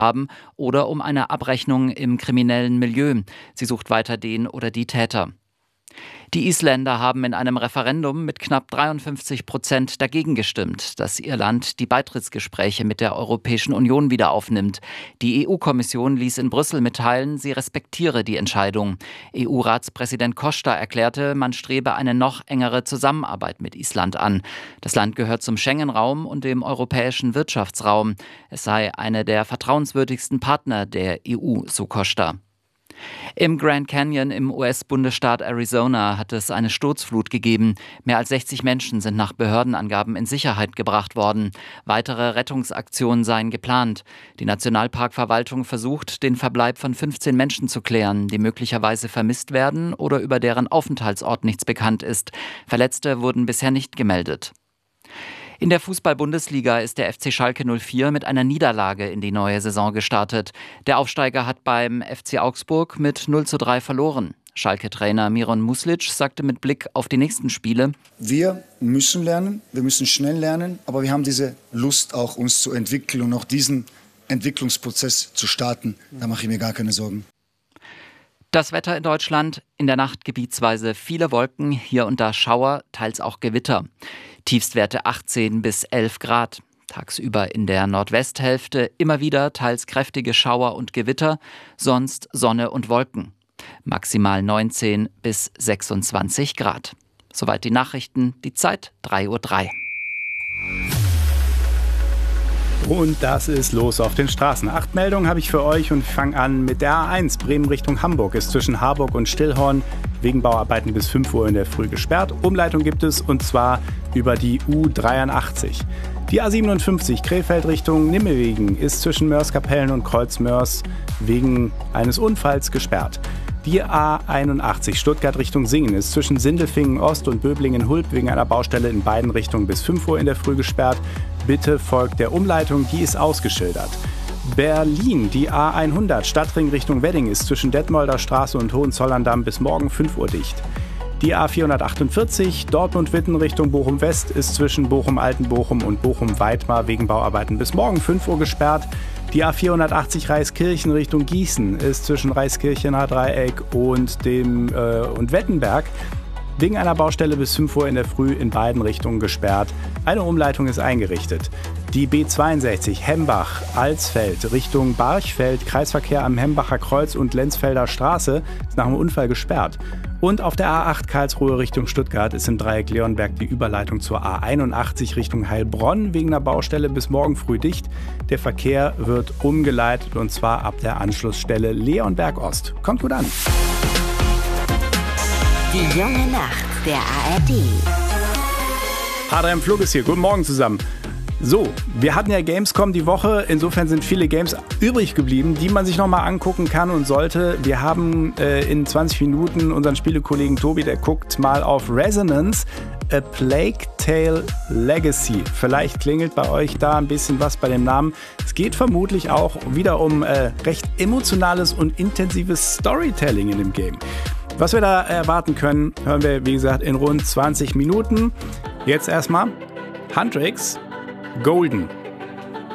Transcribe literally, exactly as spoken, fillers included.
haben oder um eine Abrechnung im kriminellen Milieu. Sie sucht weiter den oder die Täter. Die Isländer haben in einem Referendum mit knapp dreiundfünfzig Prozent dagegen gestimmt, dass ihr Land die Beitrittsgespräche mit der Europäischen Union wieder aufnimmt. Die E U-Kommission ließ in Brüssel mitteilen, sie respektiere die Entscheidung. E U-Ratspräsident Costa erklärte, man strebe eine noch engere Zusammenarbeit mit Island an. Das Land gehört zum Schengen-Raum und dem europäischen Wirtschaftsraum. Es sei eine der vertrauenswürdigsten Partner der E U, so Costa. Im Grand Canyon im U S-Bundesstaat Arizona hat es eine Sturzflut gegeben. Mehr als sechzig Menschen sind nach Behördenangaben in Sicherheit gebracht worden. Weitere Rettungsaktionen seien geplant. Die Nationalparkverwaltung versucht, den Verbleib von fünfzehn Menschen zu klären, die möglicherweise vermisst werden oder über deren Aufenthaltsort nichts bekannt ist. Verletzte wurden bisher nicht gemeldet. In der Fußball-Bundesliga ist der F C Schalke null vier mit einer Niederlage in die neue Saison gestartet. Der Aufsteiger hat beim F C Augsburg mit null zu drei verloren. Schalke-Trainer Miron Muslic sagte mit Blick auf die nächsten Spiele: Wir müssen lernen, wir müssen schnell lernen, aber wir haben diese Lust auch, uns zu entwickeln und auch diesen Entwicklungsprozess zu starten. Da mache ich mir gar keine Sorgen. Das Wetter in Deutschland: in der Nacht gebietsweise viele Wolken, hier und da Schauer, teils auch Gewitter. Tiefstwerte achtzehn bis elf Grad. Tagsüber in der Nordwesthälfte immer wieder teils kräftige Schauer und Gewitter, sonst Sonne und Wolken. Maximal neunzehn bis sechsundzwanzig Grad. Soweit die Nachrichten, die Zeit drei Uhr drei. Und das ist los auf den Straßen. Acht Meldungen habe ich für euch und ich fange an mit der A eins. Bremen Richtung Hamburg ist zwischen Harburg und Stillhorn wegen Bauarbeiten bis fünf Uhr in der Früh gesperrt. Umleitung gibt es und zwar über die U dreiundachtzig. Die A siebenundfünfzig Krefeld Richtung Nimmelwegen ist zwischen Mörs-Kapellen und Kreuzmörs wegen eines Unfalls gesperrt. Die A einundachtzig Stuttgart Richtung Singen ist zwischen Sindelfingen Ost und Böblingen-Hulb wegen einer Baustelle in beiden Richtungen bis fünf Uhr in der Früh gesperrt. Bitte folgt der Umleitung, die ist ausgeschildert. Berlin, die A hundert Stadtring Richtung Wedding ist zwischen Detmolder Straße und Hohenzollern-Damm bis morgen fünf Uhr dicht. Die A vierhundertachtundvierzig Dortmund-Witten Richtung Bochum-West ist zwischen Bochum-Altenbochum und Bochum-Weidmar wegen Bauarbeiten bis morgen fünf Uhr gesperrt. Die A vierhundertachtzig Reiskirchen Richtung Gießen ist zwischen Reiskirchener Dreieck und, dem, äh, und Wettenberg wegen einer Baustelle bis fünf Uhr in der Früh in beiden Richtungen gesperrt. Eine Umleitung ist eingerichtet. Die B zweiundsechzig Hembach-Alsfeld Richtung Barchfeld, Kreisverkehr am Hembacher Kreuz und Lenzfelder Straße ist nach einem Unfall gesperrt. Und auf der A acht Karlsruhe Richtung Stuttgart ist im Dreieck Leonberg die Überleitung zur A einundachtzig Richtung Heilbronn wegen einer Baustelle bis morgen früh dicht. Der Verkehr wird umgeleitet und zwar ab der Anschlussstelle Leonberg Ost. Kommt gut an. Die junge Nacht der A R D. Adrian Flug ist hier. Guten Morgen zusammen. So, wir hatten ja Gamescom die Woche. Insofern sind viele Games übrig geblieben, die man sich nochmal angucken kann und sollte. Wir haben äh, in zwanzig Minuten unseren Spielekollegen Tobi, der guckt mal auf Resonance, A Plague Tale Legacy. Vielleicht klingelt bei euch da ein bisschen was bei dem Namen. Es geht vermutlich auch wieder um äh, recht emotionales und intensives Storytelling in dem Game. Was wir da erwarten können, hören wir, wie gesagt, in rund zwanzig Minuten. Jetzt erstmal Huntrix Golden.